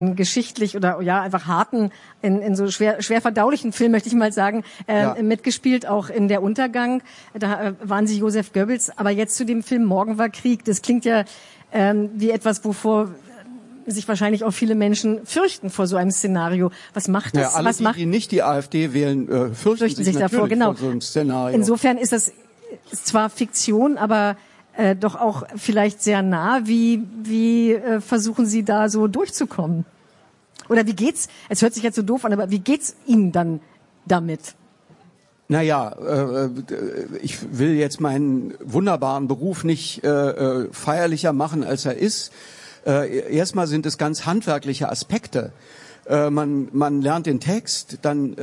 geschichtlich oder ja einfach harten, in so schwer verdaulichen Film, möchte ich mal sagen, mitgespielt, auch in Der Untergang. Da waren Sie Joseph Goebbels. Aber jetzt zu dem Film Morgen war Krieg. Das klingt ja wie etwas, wovor sich wahrscheinlich auch viele Menschen fürchten vor so einem Szenario. Was macht das? Ja, alle, die nicht die AfD wählen, fürchten sich davor, genau. Vor so einem Szenario. Insofern ist das zwar Fiktion, aber doch auch vielleicht sehr nah. Wie versuchen Sie da so durchzukommen? Oder wie geht's? Es hört sich jetzt so doof an, aber wie geht's Ihnen dann damit? Naja, ich will jetzt meinen wunderbaren Beruf nicht feierlicher machen, als er ist. Erstmal sind es ganz handwerkliche Aspekte. Man lernt den Text, dann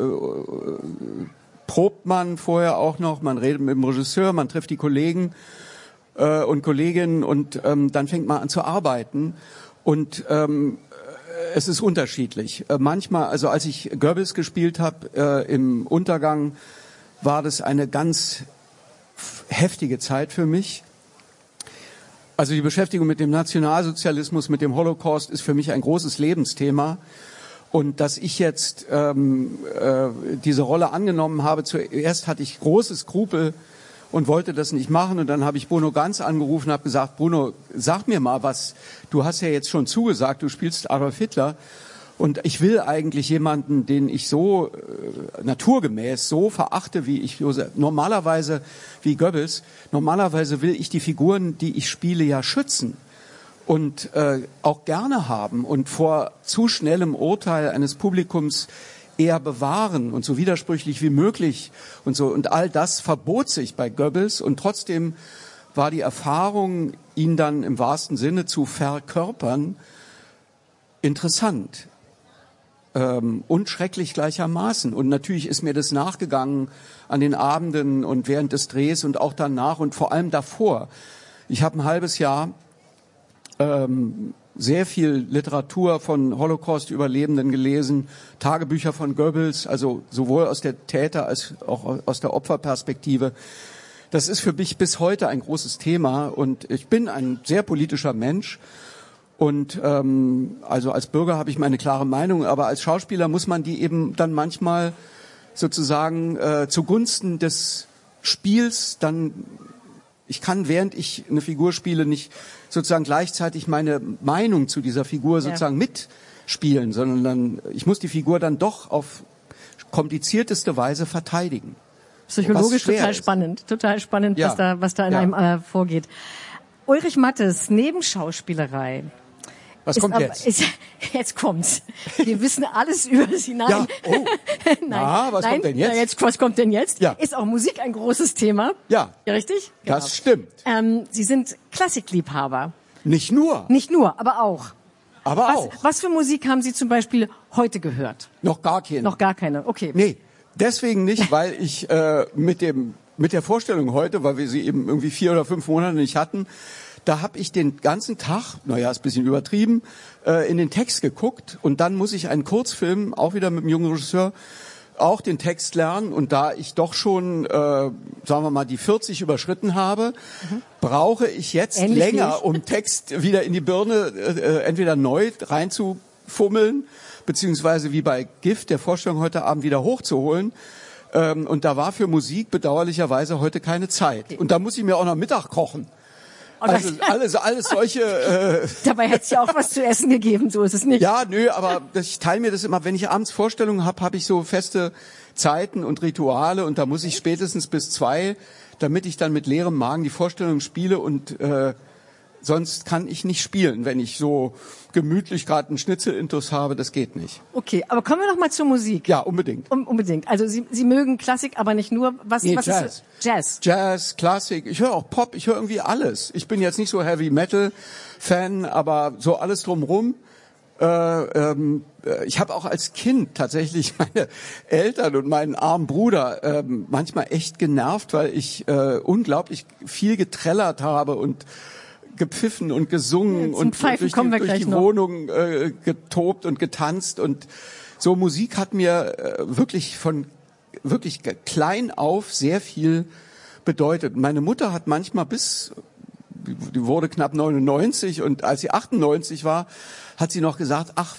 probt man vorher auch noch, man redet mit dem Regisseur, man trifft die Kollegen und Kolleginnen und dann fängt man an zu arbeiten. Und es ist unterschiedlich. Manchmal, also als ich Goebbels gespielt habe im Untergang, war das eine ganz heftige Zeit für mich. Also die Beschäftigung mit dem Nationalsozialismus, mit dem Holocaust ist für mich ein großes Lebensthema. Und dass ich jetzt diese Rolle angenommen habe, zuerst hatte ich große Skrupel und wollte das nicht machen. Und dann habe ich Bruno Ganz angerufen und habe gesagt, Bruno, sag mir mal was. Du hast ja jetzt schon zugesagt, du spielst Adolf Hitler. Und ich will eigentlich jemanden, den ich so naturgemäß so verachte, wie ich normalerweise wie Goebbels. Normalerweise will ich die Figuren, die ich spiele, ja schützen und auch gerne haben und vor zu schnellem Urteil eines Publikums eher bewahren und so widersprüchlich wie möglich und so. Und all das verbot sich bei Goebbels und trotzdem war die Erfahrung, ihn dann im wahrsten Sinne zu verkörpern, interessant und schrecklich gleichermaßen. Und natürlich ist mir das nachgegangen an den Abenden und während des Drehs und auch danach und vor allem davor. Ich habe ein halbes Jahr sehr viel Literatur von Holocaust-Überlebenden gelesen, Tagebücher von Goebbels, also sowohl aus der Täter- als auch aus der Opferperspektive. Das ist für mich bis heute ein großes Thema und ich bin ein sehr politischer Mensch und also als Bürger habe ich meine klare Meinung, aber als Schauspieler muss man die eben dann manchmal sozusagen zugunsten des Spiels dann, ich kann, während ich eine Figur spiele, nicht sozusagen gleichzeitig meine Meinung zu dieser Figur sozusagen mitspielen, sondern dann, ich muss die Figur dann doch auf komplizierteste Weise verteidigen. Psychologisch total spannend, was da in einem vorgeht. Ulrich Mattes, neben Schauspielerei. Was kommt jetzt? Jetzt kommt's. Wir wissen alles über Sie. Nein. Ja, oh. Nein. Was kommt denn jetzt? Was kommt denn jetzt? Ja. Ist auch Musik ein großes Thema? Ja. Ja, richtig? Das stimmt. Sie sind Klassikliebhaber. Nicht nur. Nicht nur, aber auch. Aber Was für Musik haben Sie zum Beispiel heute gehört? Noch gar keine. Noch gar keine, okay. Nee, deswegen nicht, weil ich mit der Vorstellung heute, weil wir sie eben irgendwie 4 oder 5 Monate nicht hatten, da habe ich den ganzen Tag, naja, ist ein bisschen übertrieben, in den Text geguckt und dann muss ich einen Kurzfilm, auch wieder mit einem jungen Regisseur, auch den Text lernen und da ich doch schon, sagen wir mal, die 40 überschritten habe, brauche ich jetzt länger, um Text wieder in die Birne entweder neu reinzufummeln, beziehungsweise wie bei Gift, der Vorstellung heute Abend wieder hochzuholen. Und da war für Musik bedauerlicherweise heute keine Zeit. Und da muss ich mir auch noch Mittag kochen. Also alles solche... Dabei hätte es ja auch was zu essen gegeben, so ist es nicht. Ja, nö, aber ich teile mir das immer, wenn ich abends Vorstellungen habe ich so feste Zeiten und Rituale und da muss ich spätestens bis 2, damit ich dann mit leerem Magen die Vorstellung spiele und sonst kann ich nicht spielen, wenn ich so gemütlich gerade einen Schnitzelintus habe, das geht nicht. Okay, aber kommen wir doch mal zur Musik. Ja, unbedingt. Unbedingt. Also Sie mögen Klassik, aber nicht nur. Was Jazz. Ist Jazz? Jazz, Klassik. Ich höre auch Pop, ich höre irgendwie alles. Ich bin jetzt nicht so Heavy Metal Fan, aber so alles drumrum. Ich habe auch als Kind tatsächlich meine Eltern und meinen armen Bruder manchmal echt genervt, weil ich unglaublich viel getrellert habe und gepfiffen und gesungen und durch die Wohnung getobt und getanzt und so Musik hat mir wirklich von klein auf sehr viel bedeutet. Meine Mutter hat manchmal die wurde knapp 99 und als sie 98 war, hat sie noch gesagt, ach,